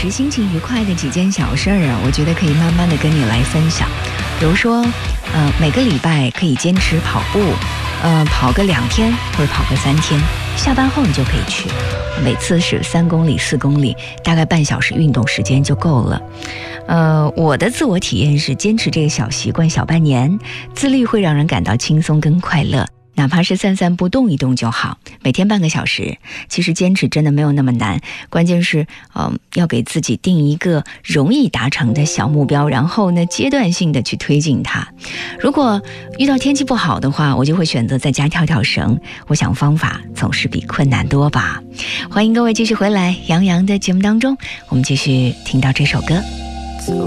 时心情愉快的几件小事儿啊，我觉得可以慢慢的跟你来分享。比如说，每个礼拜可以坚持跑步，跑个2天或者跑个3天，下班后你就可以去，每次是3公里、4公里，大概半小时运动时间就够了。我的自我体验是坚持这个小习惯小半年，自律会让人感到轻松跟快乐。哪怕是散散步动一动就好，每天半个小时，其实坚持真的没有那么难，关键是要给自己定一个容易达成的小目标，然后呢阶段性的去推进它。如果遇到天气不好的话，我就会选择在家跳跳绳，我想方法总是比困难多吧。欢迎各位继续回来杨洋的节目当中，我们继续听到这首歌。